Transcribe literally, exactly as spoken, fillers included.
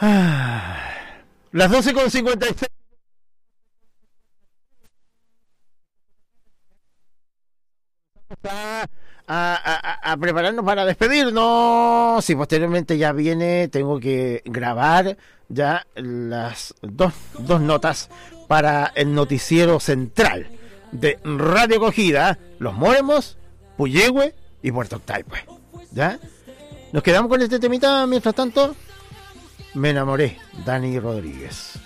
Ah, las doce con cincuenta y seis. A, a, a prepararnos para despedirnos. Y posteriormente ya viene, tengo que grabar ya las dos, dos notas para el noticiero central de Radio Acogida, Los Moremos, Puyehue y Puerto Octay, ¿ya? Nos quedamos con este temita. Mientras tanto, Me enamoré, Dani Rodríguez.